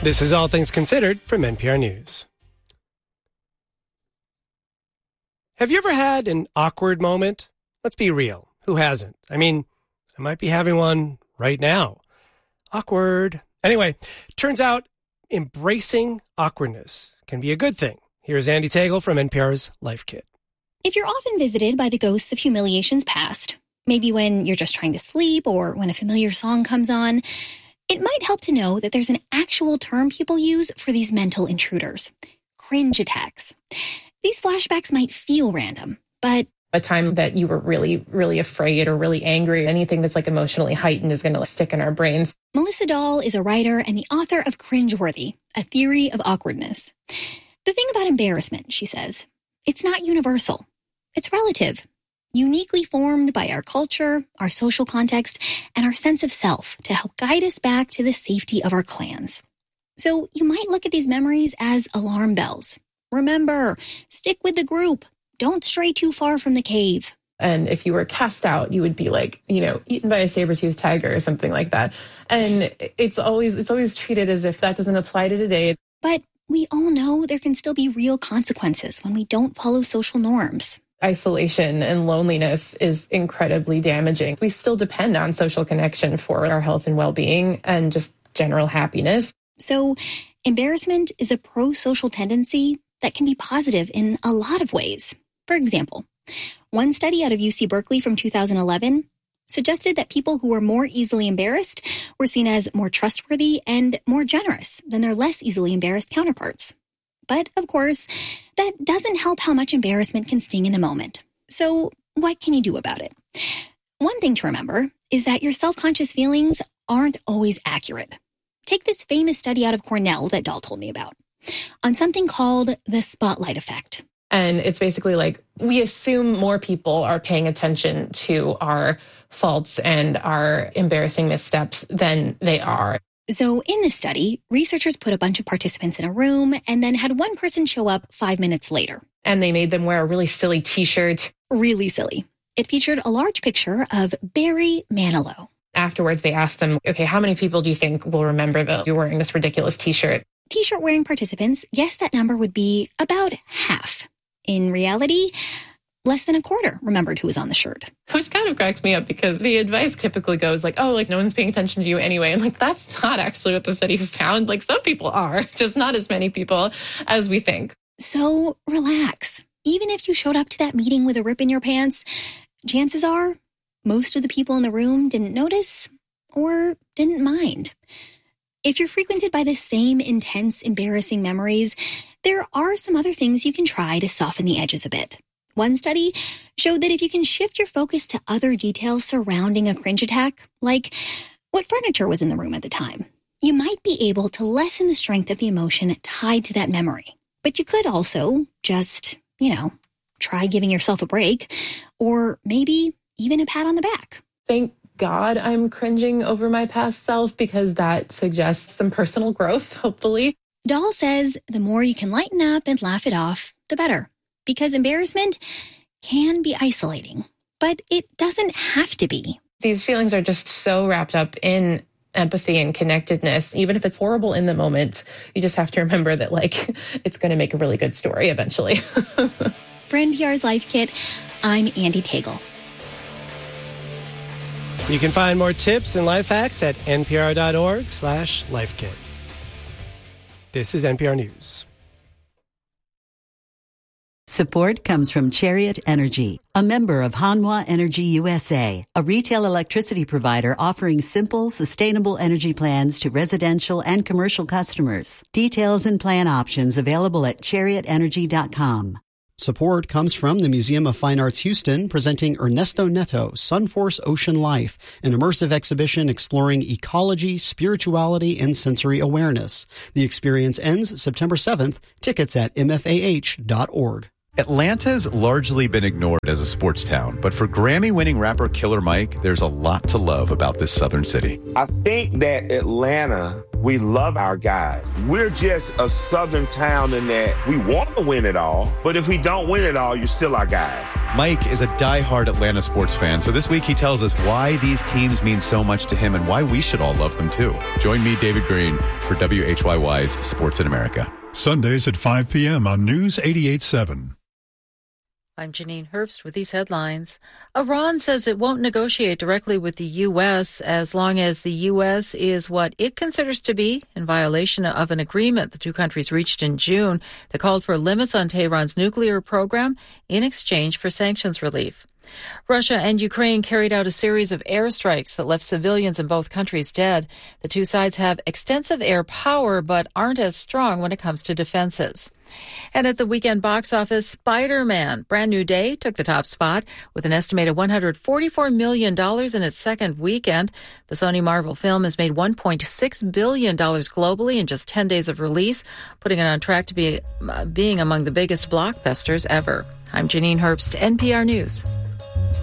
This is All Things Considered from NPR News. Have you ever had an awkward moment? Let's be real. Who hasn't? I mean, I might be having one right now. Awkward. Anyway, turns out embracing awkwardness can be a good thing. Here's Andy Tagle from NPR's Life Kit. If you're often visited by the ghosts of humiliations past, maybe when you're just trying to sleep or when a familiar song comes on, it might help to know that there's an actual term people use for these mental intruders: cringe attacks. These flashbacks might feel random, but a time that you were really, really afraid or really angry, anything that's like emotionally heightened is going to stick in our brains. Melissa Dahl is a writer and the author of Cringeworthy, A Theory of Awkwardness. The thing about embarrassment, she says, it's not universal. It's relative, uniquely formed by our culture, our social context, and our sense of self to help guide us back to the safety of our clans. So you might look at these memories as alarm bells. Remember, stick with the group. Don't stray too far from the cave. And if you were cast out, you would be like, eaten by a saber-toothed tiger or something like that. And it's always treated as if that doesn't apply to today. But we all know there can still be real consequences when we don't follow social norms. Isolation and loneliness is incredibly damaging. We still depend on social connection for our health and well-being and just general happiness. So embarrassment is a pro-social tendency that can be positive in a lot of ways. For example, one study out of UC Berkeley from 2011 suggested that people who were more easily embarrassed were seen as more trustworthy and more generous than their less easily embarrassed counterparts. But, of course, that doesn't help how much embarrassment can sting in the moment. So what can you do about it? One thing to remember is that your self-conscious feelings aren't always accurate. Take this famous study out of Cornell that Dahl told me about on something called the spotlight effect. And it's basically like we assume more people are paying attention to our faults and our embarrassing missteps than they are. So in this study, researchers put a bunch of participants in a room and then had one person show up 5 minutes later. And they made them wear a really silly T-shirt. Really silly. It featured a large picture of Barry Manilow. Afterwards, they asked them, okay, how many people do you think will remember that you're wearing this ridiculous T-shirt? T-shirt wearing participants guessed that number would be about half. In reality, less than a quarter remembered who was on the shirt. Which kind of cracks me up because the advice typically goes like, no one's paying attention to you anyway. And that's not actually what the study found. Some people are, just not as many people as we think. So relax. Even if you showed up to that meeting with a rip in your pants, chances are most of the people in the room didn't notice or didn't mind. If you're frequented by the same intense, embarrassing memories, there are some other things you can try to soften the edges a bit. One study showed that if you can shift your focus to other details surrounding a cringe attack, like what furniture was in the room at the time, you might be able to lessen the strength of the emotion tied to that memory. But you could also just, try giving yourself a break or maybe even a pat on the back. Thank God I'm cringing over my past self because that suggests some personal growth, hopefully. Dahl says the more you can lighten up and laugh it off, the better. Because embarrassment can be isolating, but it doesn't have to be. These feelings are just so wrapped up in empathy and connectedness. Even if it's horrible in the moment, you just have to remember that it's going to make a really good story eventually. For NPR's Life Kit, I'm Andy Tagle. You can find more tips and life hacks at npr.org/lifekit. This is NPR News. Support comes from Chariot Energy, a member of Hanwha Energy USA, a retail electricity provider offering simple, sustainable energy plans to residential and commercial customers. Details and plan options available at chariotenergy.com. Support comes from the Museum of Fine Arts Houston, presenting Ernesto Neto, Sunforce Ocean Life, an immersive exhibition exploring ecology, spirituality, and sensory awareness. The experience ends September 7th. Tickets at mfah.org. Atlanta's largely been ignored as a sports town, but for Grammy-winning rapper Killer Mike, there's a lot to love about this southern city. I think that Atlanta, we love our guys. We're just a southern town in that we want to win it all, but if we don't win it all, you're still our guys. Mike is a diehard Atlanta sports fan, so this week he tells us why these teams mean so much to him and why we should all love them too. Join me, David Green, for WHYY's Sports in America. Sundays at 5 p.m. on News 88.7. I'm Janine Herbst with these headlines. Iran says it won't negotiate directly with the U.S. as long as the U.S. is what it considers to be in violation of an agreement the two countries reached in June that called for limits on Tehran's nuclear program in exchange for sanctions relief. Russia and Ukraine carried out a series of airstrikes that left civilians in both countries dead. The two sides have extensive air power but aren't as strong when it comes to defenses. And at the weekend box office, Spider-Man: Brand New Day took the top spot with an estimated $144 million in its second weekend. The Sony Marvel film has made $1.6 billion globally in just 10 days of release, putting it on track to being among the biggest blockbusters ever. I'm Janine Herbst, NPR News.